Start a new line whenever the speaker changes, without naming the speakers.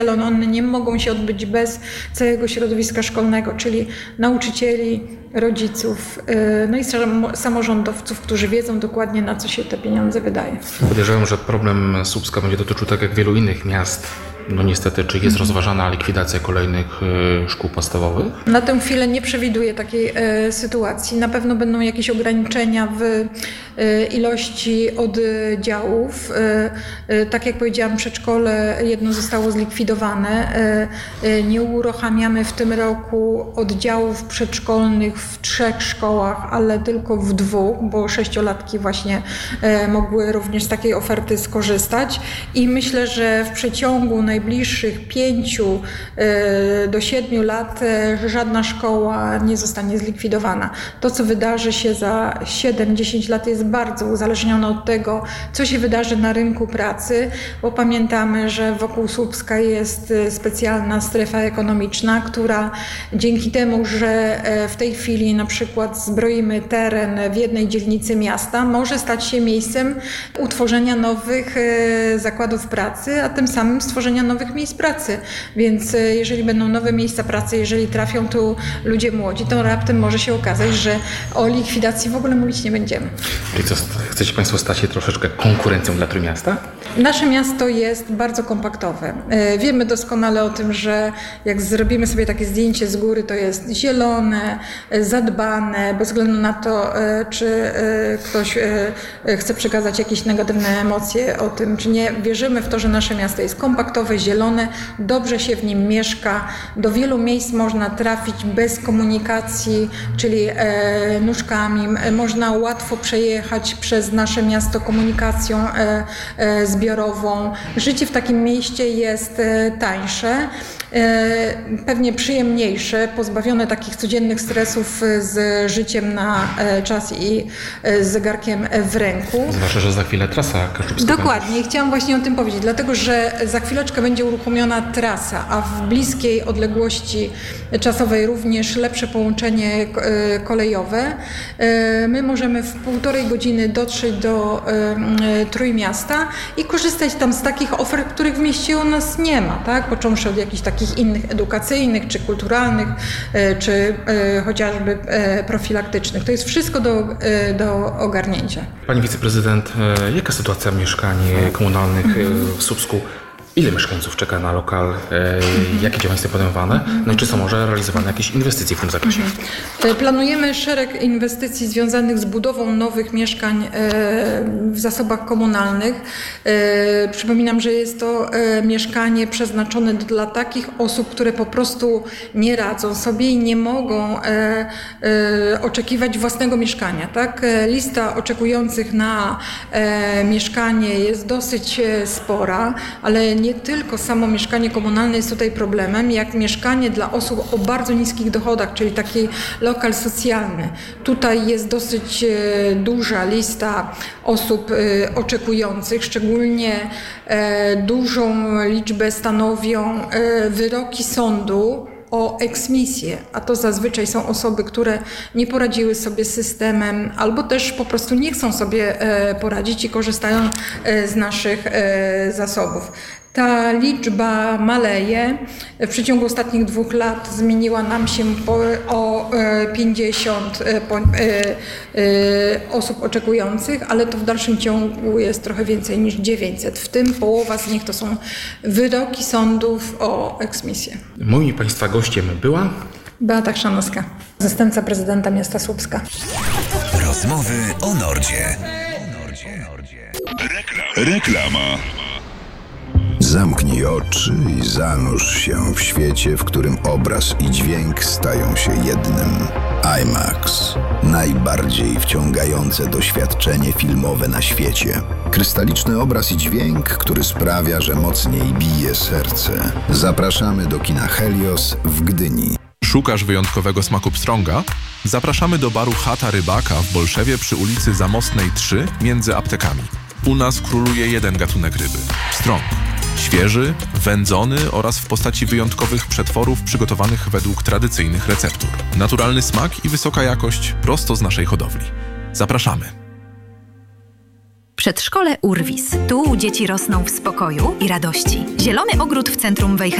ale one nie mogą się odbyć bez całego środowiska szkolnego, czyli nauczycieli, rodziców, no i samorządowców, którzy wiedzą dokładnie, na co się te pieniądze wydaje.
Podejrzewam, że problem Słupska będzie dotyczył, tak jak wielu innych miast, no niestety, czy jest rozważana likwidacja kolejnych szkół podstawowych?
Na tę chwilę nie przewiduję takiej sytuacji. Na pewno będą jakieś ograniczenia w ilości oddziałów. Tak jak powiedziałam, przedszkole jedno zostało zlikwidowane. Nie uruchamiamy w tym roku oddziałów przedszkolnych w 3 szkołach, ale tylko w 2, bo 6-latki właśnie mogły również z takiej oferty skorzystać. I myślę, że w przeciągu najbliższych 5 do 7 lat żadna szkoła nie zostanie zlikwidowana. To, co wydarzy się za 7-10 lat, jest bardzo uzależnione od tego, co się wydarzy na rynku pracy, bo pamiętamy, że wokół Słupska jest specjalna strefa ekonomiczna, która dzięki temu, że w tej chwili na przykład zbroimy teren w jednej dzielnicy miasta, może stać się miejscem utworzenia nowych zakładów pracy, a tym samym stworzenia nowych miejsc pracy. Więc jeżeli będą nowe miejsca pracy, jeżeli trafią tu ludzie młodzi, to raptem może się okazać, że o likwidacji w ogóle mówić nie będziemy.
Czyli co, chcecie Państwo stać się troszeczkę konkurencją dla Trójmiasta?
Nasze miasto jest bardzo kompaktowe. Wiemy doskonale o tym, że jak zrobimy sobie takie zdjęcie z góry, to jest zielone, zadbane, bez względu na to, czy ktoś chce przekazać jakieś negatywne emocje o tym, czy nie. Wierzymy w to, że nasze miasto jest kompaktowe, zielone, dobrze się w nim mieszka. Do wielu miejsc można trafić bez komunikacji, czyli nóżkami. Można łatwo przejechać przez nasze miasto komunikacją zbiorową. Życie w takim mieście jest tańsze, pewnie przyjemniejsze, pozbawione takich codziennych stresów z życiem na czas i z zegarkiem w ręku.
Zwłaszcza, że za chwilę trasa kaszubska.
Dokładnie, chciałam właśnie o tym powiedzieć, dlatego że za chwileczkę będzie uruchomiona trasa, a w bliskiej odległości czasowej również lepsze połączenie kolejowe. My możemy w 1,5 godziny dotrzeć do Trójmiasta i korzystać tam z takich ofert, których w mieście u nas nie ma, tak? Począwszy od jakichś takich innych edukacyjnych, czy kulturalnych, czy chociażby profilaktycznych. To jest wszystko do ogarnięcia.
Pani wiceprezydent, jaka sytuacja mieszkań komunalnych w Słupsku? Ile mieszkańców czeka na lokal? Jakie działania są podejmowane? No i czy są może realizowane jakieś inwestycje w tym zakresie?
Planujemy szereg inwestycji związanych z budową nowych mieszkań w zasobach komunalnych. Przypominam, że jest to mieszkanie przeznaczone dla takich osób, które po prostu nie radzą sobie i nie mogą oczekiwać własnego mieszkania. Tak? Lista oczekujących na mieszkanie jest dosyć spora, ale nie tylko samo mieszkanie komunalne jest tutaj problemem, jak mieszkanie dla osób o bardzo niskich dochodach, czyli taki lokal socjalny. Tutaj jest dosyć duża lista osób oczekujących, szczególnie dużą liczbę stanowią wyroki sądu o eksmisję, a to zazwyczaj są osoby, które nie poradziły sobie z systemem albo też po prostu nie chcą sobie poradzić i korzystają z naszych zasobów. Ta liczba maleje. W przeciągu ostatnich 2 lat zmieniła nam się o 50 osób oczekujących, ale to w dalszym ciągu jest trochę więcej niż 900. W tym połowa z nich to są wyroki sądów o eksmisję.
Moim Państwa gościem była
Beata Chrzanowska, zastępca prezydenta miasta Słupska.
Rozmowy o Nordzie. Reklama.
Zamknij oczy i zanurz się w świecie, w którym obraz i dźwięk stają się jednym. IMAX. Najbardziej wciągające doświadczenie filmowe na świecie. Krystaliczny obraz i dźwięk, który sprawia, że mocniej bije serce. Zapraszamy do kina Helios w Gdyni.
Szukasz wyjątkowego smaku pstrąga? Zapraszamy do baru Chata Rybaka w Bolszewie przy ulicy Zamostnej 3 między aptekami. U nas króluje jeden gatunek ryby – pstrąg. Świeży, wędzony oraz w postaci wyjątkowych przetworów przygotowanych według tradycyjnych receptur. Naturalny smak i wysoka jakość prosto z naszej hodowli. Zapraszamy.
Przedszkole Urwis. Tu dzieci rosną w spokoju i radości. Zielony ogród w centrum Wejherowa